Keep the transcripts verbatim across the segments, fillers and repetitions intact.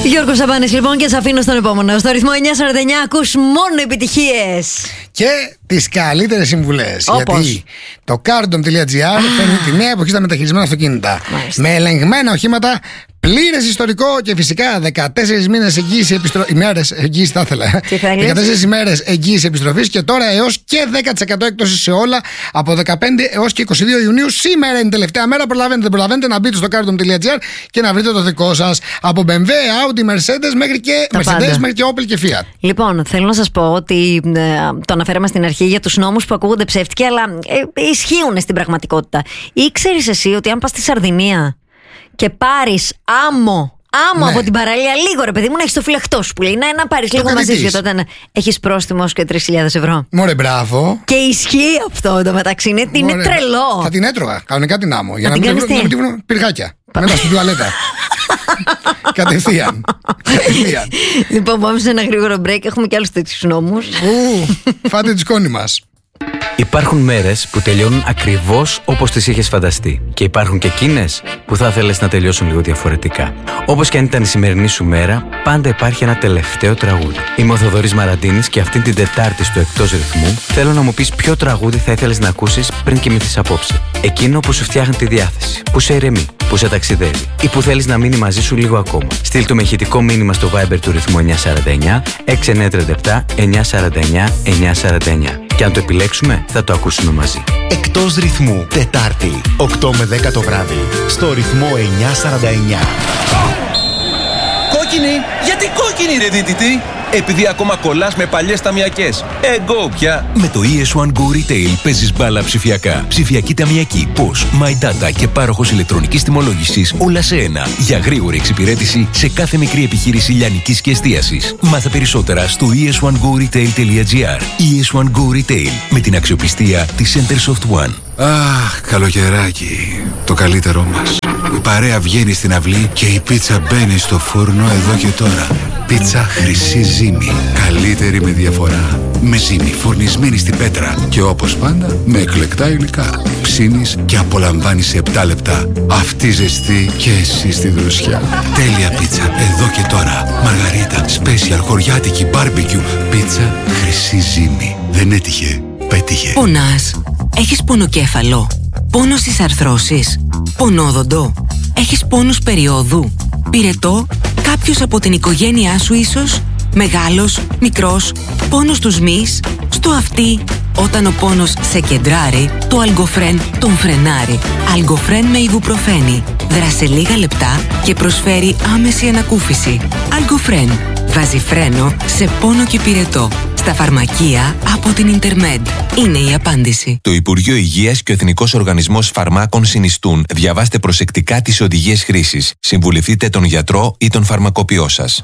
Γιώργος Σαμπάνης λοιπόν, και σε αφήνω στον επόμενο. Στο ρυθμό εννιά σαράντα εννιά ακούς μόνο επιτυχίες. Και τις καλύτερες συμβουλές. Όπως? Γιατί το cardom.gr φέρνει τη νέα εποχή στα μεταχειρισμένα αυτοκίνητα. Μάλιστα. Με ελεγμένα οχήματα, πλήρες ιστορικό και φυσικά δεκατέσσερις μήνες εγγύηση επιστροφής. ημέρες εγγύηση, θα ήθελα. δεκατέσσερις ημέρες εγγύηση επιστροφής και τώρα έως και δέκα τοις εκατό έκπτωση σε όλα από δεκαπέντε έως και είκοσι δύο Ιουνίου. Σήμερα είναι η τελευταία μέρα. Προλαβαίνετε, δεν προλαβαίνετε να μπείτε στο cardom.gr και να βρείτε το δικό σας. Από μπι εμ ντάμπλιου, Audi, Mercedes μέχρι και, Mercedes, μέχρι και Opel και Fiat. Λοιπόν, θέλω να σας πω ότι ε, το αναφέραμε στην αρχή για τους νόμους που ακούγονται ψεύτικοι, αλλά ε, ισχύουν στην πραγματικότητα. Ήξερες εσύ ότι αν πας στη Σαρδινία και πάρεις άμμο, άμμο ναι. από την παραλία, λίγο ρε παιδί μου, να έχεις το φυλαχτό σου που λέει, να, να πάρεις λίγο μαζί σου, και τότε να έχεις πρόστιμο και τρεις χιλιάδες ευρώ. Μωρέ, μπράβο. Και ισχύει αυτό εντωμεταξύ, είναι, είναι τρελό. Θα την έτρωγα κανονικά την άμμο, για να, να μην την βρουν πυργάκια. Μετά στην τουαλέτα. Κατευθείαν. Κατευθείαν. Λοιπόν, πάμε σε ένα γρήγορο break. Έχουμε και άλλους τέτοιους νόμους. Φάτε τη σκόνη μας. Υπάρχουν μέρες που τελειώνουν ακριβώς όπως τις είχες φανταστεί. Και υπάρχουν και εκείνες που θα ήθελες να τελειώσουν λίγο διαφορετικά. Όπως και αν ήταν η σημερινή σου μέρα, πάντα υπάρχει ένα τελευταίο τραγούδι. Είμαι ο Θοδωρής Μαραντίνης και αυτήν την Τετάρτη στο Εκτός Ρυθμού θέλω να μου πεις ποιο τραγούδι θα ήθελες να ακούσεις πριν κοιμηθείς απόψε. Εκείνο που σου φτιάχνει τη διάθεση, που σε ηρεμεί, που σε ταξιδεύει ή που θέλεις να μείνει μαζί σου λίγο ακόμα. Στείλ το με ηχητικό μήνυμα στο Viber του ρυθμού εννιά σαράντα εννιά έξι εννιά τριάντα επτά εννιά σαράντα εννιά εννιά σαράντα εννιά. Και αν το επιλέξουμε, θα το ακούσουμε μαζί. Εκτός Ρυθμού, Τετάρτη, οκτώ με δέκα το βράδυ, στο ρυθμό εννιά σαράντα εννιά. Κόκκινη! Γιατί κόκκινη ρε δίτητη! Επειδή ακόμα κολλάς με παλιές ταμιακές. Εγώ πια! Με το ι ες one Go Retail παίζεις μπάλα ψηφιακά. Ψηφιακή ταμιακή, Posh, My Data και πάροχος ηλεκτρονικής τιμολόγησης, όλα σε ένα. Για γρήγορη εξυπηρέτηση σε κάθε μικρή επιχείρηση λιανικής και εστίασης. Μάθε περισσότερα στο ι ες one go retail τελεία gr. ι ες one Go Retail, με την αξιοπιστία της Centersoft One. Αχ, καλοκαιράκι, το καλύτερό μας. Η παρέα βγαίνει στην αυλή και η πίτσα μπαίνει στο φούρνο εδώ και τώρα. Πίτσα Χρυσή Ζύμη. Καλύτερη με διαφορά. Με ζύμη φουρνισμένη στην πέτρα. Και όπως πάντα, με εκλεκτά υλικά. Ψήνεις και απολαμβάνεις σε επτά λεπτά. Αυτή ζεστή και εσύ στη δροσιά. Τέλεια πίτσα εδώ και τώρα. Μαργαρίτα, special, χωριάτικη, μπάρμπεκιου. Πίτσα Χρυσή Ζύμη. Δεν έτυχε, πέτυχε. Πονάς? Έχεις πονοκέφαλο? Πόνο στις αρθρώσεις? Πονόδοντο? Έχεις πόνους περιόδου? Πυρετό? Κάποιος από την οικογένειά σου ίσως? Μεγάλος, μικρός? Πόνος τους μυς? Στο αυτί? Όταν ο πόνος σε κεντράρει, το Αλγκοφρέν τον φρενάρει. Αλγκοφρέν με ιβουπροφένη. Δράσε λίγα λεπτά και προσφέρει άμεση ανακούφιση. Αλγκοφρέν. Βάζει φρένο σε πόνο και πυρετό. Στα φαρμακεία από την Ιντερμέντ. Είναι η απάντηση. Το Υπουργείο Υγείας και ο Εθνικός Οργανισμός Φαρμάκων συνιστούν. Διαβάστε προσεκτικά τις οδηγίες χρήσης. Συμβουλευτείτε τον γιατρό ή τον φαρμακοποιό σας.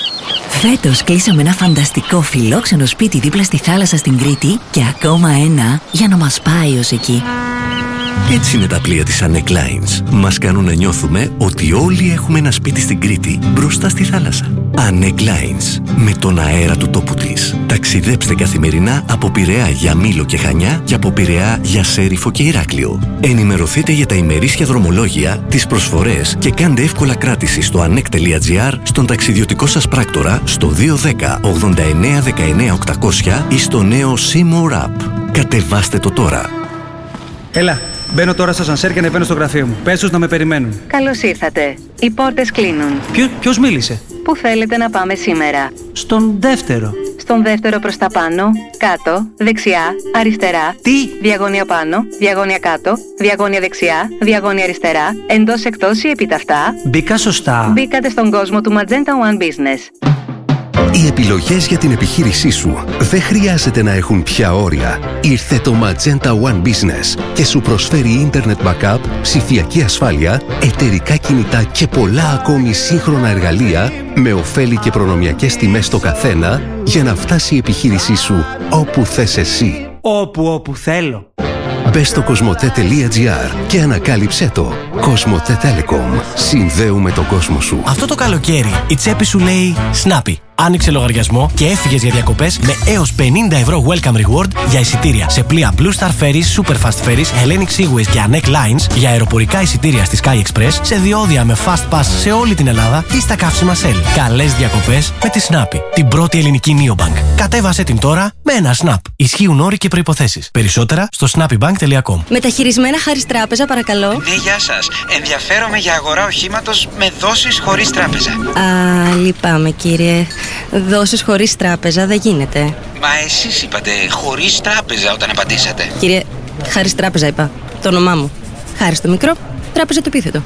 Φέτος κλείσαμε ένα φανταστικό φιλόξενο σπίτι δίπλα στη θάλασσα στην Κρήτη και ακόμα ένα για να μας πάει ως εκεί. Έτσι είναι τα πλοία της Anek Lines. Μας κάνουν να νιώθουμε ότι όλοι έχουμε ένα σπίτι στην Κρήτη μπροστά στη θάλασσα. Anek Lines. Με τον αέρα του τόπου της. Ταξιδέψτε καθημερινά από Πειραιά για Μήλο και Χανιά και από Πειραιά για Σέριφο και Ηράκλειο. Ενημερωθείτε για τα ημερήσια δρομολόγια, τις προσφορές και κάντε εύκολα κράτηση στο anek τελεία gr, στον ταξιδιωτικό σας πράκτορα, στο δύο ένα μηδέν ογδόντα εννέα δεκαεννέα οκτακόσια ή στο νέο Seymour App. Κατεβάστε το τώρα. Έλα, μπαίνω τώρα στο ασανσέρ και ανεβαίνω στο γραφείο μου. Πες τους να με περιμένουν. Καλώς ήρθατε. Οι πόρτες κλείνουν. Ποιο, ποιος μίλησε? Πού θέλετε να πάμε σήμερα? Στον δεύτερο. Στον δεύτερο προς τα πάνω, κάτω, δεξιά, αριστερά. Τι? Διαγώνια πάνω, διαγώνια κάτω, διαγώνια δεξιά, διαγώνια αριστερά, εντός εκτός ή επιταυτά. Μπήκα σωστά? Μπήκατε στον κόσμο του Magenta One Business. Οι επιλογές για την επιχείρησή σου δεν χρειάζεται να έχουν πια όρια. Ήρθε το Magenta One Business και σου προσφέρει Internet Backup, ψηφιακή ασφάλεια, εταιρικά κινητά και πολλά ακόμη σύγχρονα εργαλεία με ωφέλη και προνομιακές τιμές στο καθένα για να φτάσει η επιχείρησή σου όπου θες εσύ. Όπου, όπου θέλω. Μπες στο κοσμοτέ τελεία gr και ανακάλυψέ το. Κοσμοτέ Telecom. Συνδέουμε τον κόσμο σου. Αυτό το καλοκαίρι η τσέπη σου λέει Snappy. Άνοιξε λογαριασμό και έφυγες για διακοπές με έως πενήντα ευρώ welcome reward για εισιτήρια σε πλοία Blue Star Ferries, Superfast Ferries, Hellenic Seaways και Anek Lines, για αεροπορικά εισιτήρια στη Sky Express, σε διόδια με fast pass σε όλη την Ελλάδα ή στα καύσιμα Shell. Καλές διακοπές με τη Snappy, την πρώτη ελληνική neobank. Κατέβασε την τώρα με ένα Snap. Ισχύουν όροι και προϋποθέσεις. Περισσότερα στο snappybank τελεία com. Μεταχειρισμένα Χάρις Τράπεζα, παρακαλώ. Ναι, γεια σας. Ενδιαφέρομαι για αγορά οχήματος με δόσεις χωρίς τράπεζα. Α, λυπάμαι κύριε. Δόσεις χωρίς τράπεζα δεν γίνεται. Μα εσείς είπατε χωρίς τράπεζα όταν απαντήσατε. Κύριε, Χάρις Τράπεζα είπα. Το όνομά μου. Χάρις το μικρό, τράπεζα το επίθετο.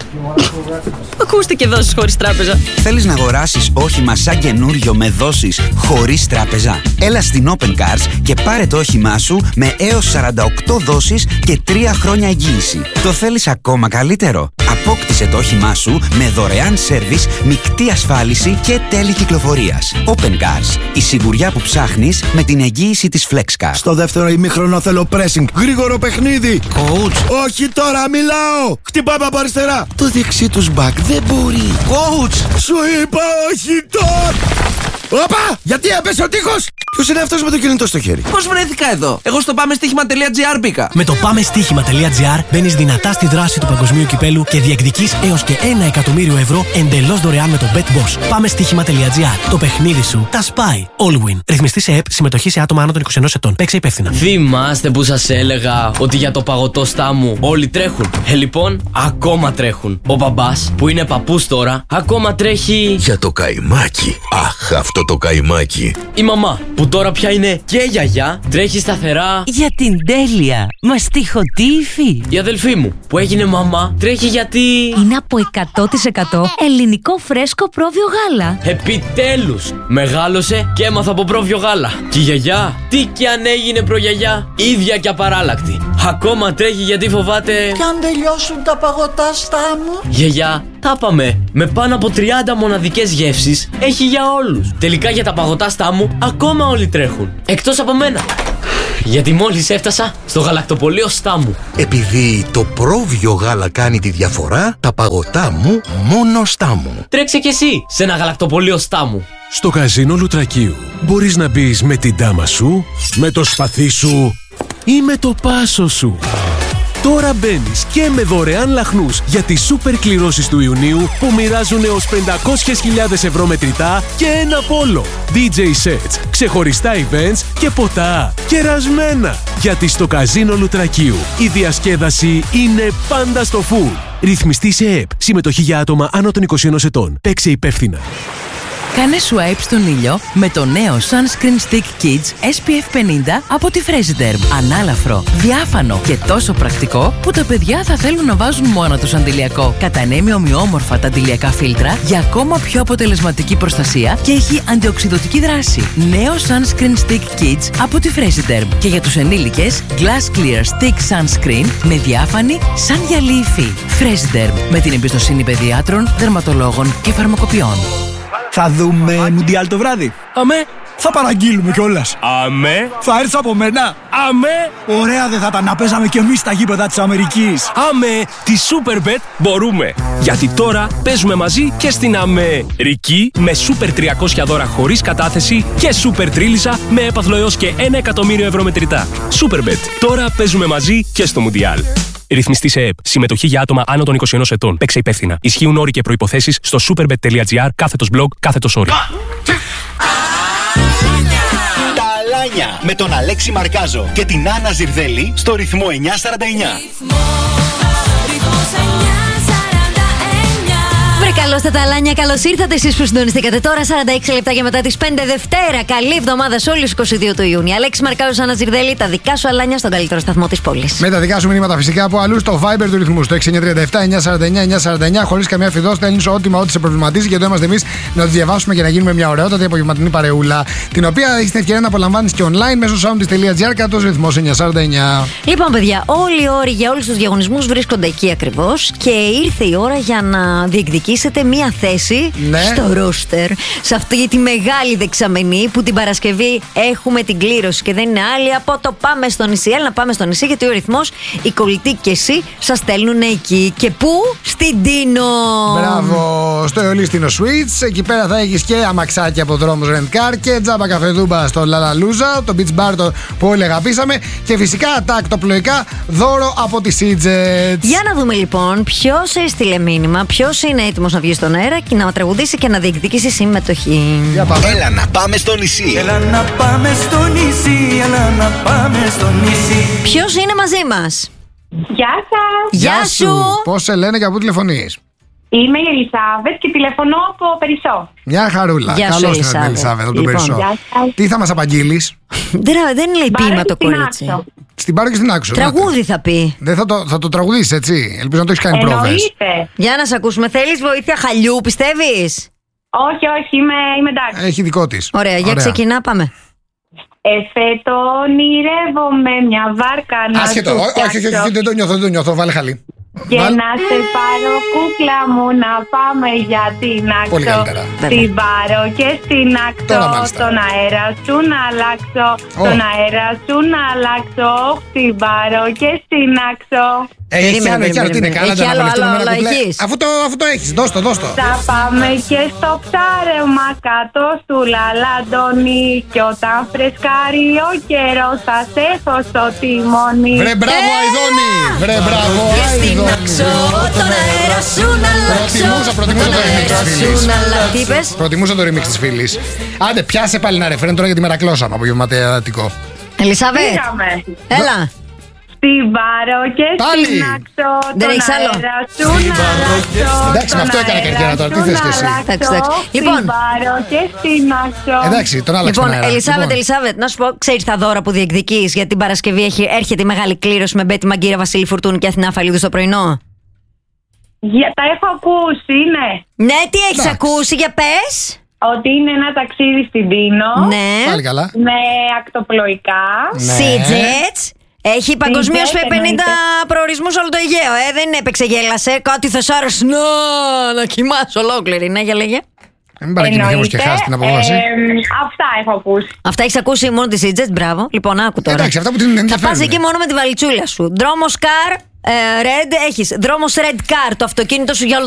Ακούστηκε δόσεις χωρίς τράπεζα. Θέλεις να αγοράσεις όχημα σαν καινούριο με δόσεις χωρίς τράπεζα? Έλα στην Open Cars και πάρε το όχημά σου με έως σαράντα οκτώ δόσεις και τρία χρόνια εγγύηση. Το θέλεις ακόμα καλύτερο? Απόκτησε το όχημά σου με δωρεάν σέρβις, μεικτή ασφάλιση και τέλη κυκλοφορίας. Open Cars. Η σιγουριά που ψάχνεις με την εγγύηση της FlexCar. Στο δεύτερο ημίχρονο θέλω pressing. Γρήγορο παιχνίδι. Coach. Όχι τώρα, μιλάω. Χτυπάμε από αριστερά. Το δεξί τους back δεν μπορεί. Coach. Σου είπα όχι τώρα. Όπα! Γιατί έπεσε ο τείχος! Ποιος είναι αυτός με το κινητό στο χέρι? Πώς βρέθηκα εδώ? Εγώ στο πάμεστίχημα.gr μπήκα. Με το πάμεστίχημα.gr μπαίνεις δυνατά στη δράση του παγκοσμίου κυπέλου και διεκδικείς έως και ένα εκατομμύριο ευρώ εντελώς δωρεάν με το BetBoss. Πάμεστίχημα.gr. Το παιχνίδι σου τα σπάει. All win. Ρυθμιστή σε ΕΠ, συμμετοχή σε άτομα άνω των είκοσι ενός ετών. Παίξε υπεύθυνα. Θυμάστε που σας έλεγα ότι για το παγωτό στάμου όλοι τρέχουν? Ε, λοιπόν, ακόμα τρέχουν. Ο μπαμπάς, που είναι παππούς τώρα, ακόμα τρέχει. Για το καϊμάκι. Αχ, αυτό το καϊμάκι. Η μαμά, που τώρα πια είναι και γιαγιά, τρέχει σταθερά. Για την τέλεια, μαστιχωτή υφή. Η αδελφή μου, που έγινε μαμά, τρέχει γιατί είναι από εκατό τοις εκατό ελληνικό φρέσκο πρόβιο γάλα. Επιτέλους, μεγάλωσε και έμαθα από πρόβιο γάλα. Και η γιαγιά, τι κι αν έγινε προγιαγιά, ίδια και απαράλλακτη. Ακόμα τρέχει γιατί φοβάται. Κι αν τελειώσουν τα παγωτά στάμου. Γιαγιά, τα πάμε. Με πάνω από τριάντα μοναδικές γεύσεις, έχει για όλους. Τελικά για τα παγωτά στάμου, ακόμα όλοι τρέχουν. Εκτός από μένα. Γιατί μόλις έφτασα στο γαλακτοπωλείο Στάμου. Επειδή το πρόβιο γάλα κάνει τη διαφορά, τα παγωτά μου μόνο Στάμου. Τρέξε κι εσύ σε ένα γαλακτοπωλείο Στάμου. Στο καζίνο Λουτρακίου μπορείς να μπεις με την τάμα σου, με το σπαθί σου ή με το πάσο σου. Τώρα μπαίνεις και με δωρεάν λαχνούς για τις σούπερ κληρώσεις του Ιουνίου που μοιράζουν έως πεντακόσιες χιλιάδες ευρώ μετρητά και ένα πόλο. ντι τζέι sets, ξεχωριστά events και ποτά. Κερασμένα! Γιατί στο καζίνο Λουτρακίου η διασκέδαση είναι πάντα στο φουλ. Ρυθμιστή σε ΕΠ. Συμμετοχή για άτομα άνω των είκοσι ενός ετών. Παίξε υπεύθυνα. Κάνε swipe στον ήλιο με το νέο Sunscreen Stick Kids ες πι εφ πενήντα από τη Fresiderm. Ανάλαφρο, διάφανο και τόσο πρακτικό που τα παιδιά θα θέλουν να βάζουν μόνο τους αντιλιακό. Κατανέμει ομοιόμορφα τα αντιλιακά φίλτρα για ακόμα πιο αποτελεσματική προστασία και έχει αντιοξυδωτική δράση. Νέο Sunscreen Stick Kids από τη Fresiderm. Και για τους ενήλικες, Glass Clear Stick Sunscreen με διάφανη σαν γυαλί υφή. Fresiderm, με την εμπιστοσύνη παιδιάτρων, δερματολόγων και φαρμακοποιών. Θα δούμε Μουντιάλ το βράδυ. Αμέ. Θα παραγγείλουμε κιόλας. Αμέ. Θα έρθει από μένα. Αμέ. Ωραία δεν θα ήταν να παίζαμε κι εμείς στα γήπεδα της Αμερικής. Αμέ. Τη Superbet μπορούμε. Γιατί τώρα παίζουμε μαζί και στην Αμερική με Super τριακόσια δώρα χωρίς κατάθεση και Super τρίλισσα με έπαθλο έως και ένα εκατομμύριο ευρώ μετρητά. Superbet. Τώρα παίζουμε μαζί και στο Μουντιάλ. Ρυθμιστή σε ΕΠ. Συμμετοχή για άτομα άνω των είκοσι ενός ετών. Παίξε υπεύθυνα. Ισχύουν όροι και προϋποθέσεις στο superbet.gr κάθετος blog κάθετος όροι. Τα Αλάνια με τον Αλέξη Μαρκάζο και την Άννα Ζιρδέλη στο ρυθμό εννιακόσια σαράντα εννιά. Βρε καλώς τα ταλάνια, καλώς ήρθατε εσείς που συντονιστήκατε τώρα σαράντα έξι λεπτά και μετά τις πέντε Δευτέρα. Καλή εβδομάδα σε όλους τους είκοσι δύο του Ιούνιου. Αλέξη Μαρκάζος, Άννα Ζιρδέλη, τα δικά σου αλάνια στον καλύτερο σταθμό της πόλης. Με τα δικά σου μηνύματα φυσικά από αλλού στο Viber του ρυθμού στο έξι εννιά τρία επτά εννιακόσια σαράντα εννιά εννιακόσια σαράντα εννιά. Χωρίς καμία φιδό, στέλνεις ό,τι μα ό,τι σε προβληματίζει και εδώ είμαστε εμείς να το διαβάσουμε και να γίνουμε μια ωραιότατη απογευματινή παρεούλα. Την οποία έχεις την ευκαιρία να απολαμβάνεις και online μέσω soundis.gr κάτω ρυθμός εννιακόσια σαράντα εννιά. Λοιπόν, παιδιά, όλοι οι όροι για όλους τους διαγωνισμούς βρίσκονται εκεί ακριβώς και ήρθε η ώρα για να διεκδικήσετε κερδίσετε μία θέση ναι. στο ρόστερ. Σε αυτή τη μεγάλη δεξαμενή που την Παρασκευή έχουμε την κλήρωση. Και δεν είναι άλλη από το πάμε στο νησί. Έλα να πάμε στο νησί, γιατί ο ρυθμός, η κολλητή και εσύ σας στέλνουν εκεί. Και πού? Στην Τίνο. Μπράβο, στο Εολίστινο Suites. Εκεί πέρα θα έχεις και αμαξάκι από δρόμους Rent Car και τζάμπα καφεδούμπα στο Λαλαλούζα, το beach bar το που όλοι αγαπήσαμε. Και φυσικά τακτοπλοϊκά δώρο από τη Seajets. Για να δούμε λοιπόν ποιος έστειλε μήνυμα, ποιος είναι έτοιμος να βγει στον αέρα και να τραγουδήσει και να διεκδικήσει συμμετοχή. Έλα να πάμε στο νησί. Έλα να πάμε στο νησί. Έλα να πάμε στο νησί. Ποιος είναι μαζί μας? Γεια σας. Γεια σου. Πώς σε λένε και από πού τηλεφωνείς? Είμαι η Ελισάβετ και τηλεφωνώ από Περισσό. Μια χαρούλα. Καλώς την Ελισάβετ από τον Περισσό. Τι θα μας απαγγείλεις? Δεν λέει ποίημα το κορίτσι. Στην Πάρο και στην Άξο. Τραγούδι θα πει. Δεν θα το, θα το τραγουδήσεις, έτσι? Ελπίζω να το έχεις κάνει πρόβες. Για να σε ακούσουμε. Θέλεις βοήθεια χαλιού, πιστεύεις? Όχι, όχι, είμαι, είμαι εντάξει. Έχει δικό της. Ωραία, για ξεκινά, πάμε. Εφέτο ονειρεύομαι μια βάρκα να Άσχετο, σου όχι, όχι, όχι, δεν το νιώθω, δεν το νιώθω, βάλε χαλί. Και Βάλ... να σε πάρω κούκλα μου να πάμε για την Άξο. Στην πάρω και στην Άξο. Τον αέρα σου να αλλάξω. Oh. Τον αέρα σου να αλλάξω. Την πάρω και στην Axo. Έχει άλλο, έχει άλλο, τι είναι, καλά να βαλευτούμε ένα κουπλέ. Αφού το, αφού το έχεις, δώσ' το, δώσ' το. Θα πάμε και στο ψάρεμα κάτω του Λαλαντονί. Κι όταν φρεσκάρει ο καιρός θα σε έχω στο τιμόνι. Βρε μπράβο Αηδόνη, βρε μπράβο Αηδόνη. Τον αέρα σου να αλλάξω. Προτιμούσα, προτιμούσα το remix της φίλης. Τι είπες? Προτιμούσα το remix της φίλης. Άντε πιάσε πάλι ένα ρεφρέν τώρα γιατί μερακλώσαμε από γευματεατικό. Ελισάβετ, έλα. Στην Πάρο και στην Άξο. Δεν έχεις άλλο? Εντάξει, με αυτό έκανα καριέρα τώρα. Τι θες και εσύ? Λοιπόν, στην Πάρο και στην Άξο. Εντάξει, τον άλλαξε. Λοιπόν, Ελισάβετ, Ελισάβετ, να σου πω, ξέρεις τα δώρα που διεκδικείς για την Παρασκευή? Έχει, έρχεται η μεγάλη κλήρωση με Μπέτη Μαγκύρα, Βασίλη Φουρτούνη και Αθηνά Φαλίδου στο πρωινό. Για, τα έχω ακούσει, ναι. Ναι, τι έχεις ακούσει, για πες? Ότι είναι ένα ταξίδι στην Τίνο. Ναι. Πάλι καλά. Με ακτοπλοϊκά. Seajets. Έχει παγκοσμίως πενήντα προορισμούς όλο το Αιγαίο, ε. Δεν έπαιξε, γέλασε. Κάτι θα σ' άρεσε να, να κοιμάσαι ολόκληρη. Ναι, για λέγε. Μην παρακινηθεί όμως και χάσει την απόφαση. Ε, αυτά έχω ακούσει. Αυτά έχεις ακούσει μόνο τη Seajets, μπράβο. Λοιπόν, άκου τώρα. Εντάξει, αυτά που την ενδιαφέρουν. Θα πας εκεί μόνο με τη βαλιτσούλα σου. Δρόμος car, ε, red, έχεις. Δρόμος red car, το αυτοκίνητο σου για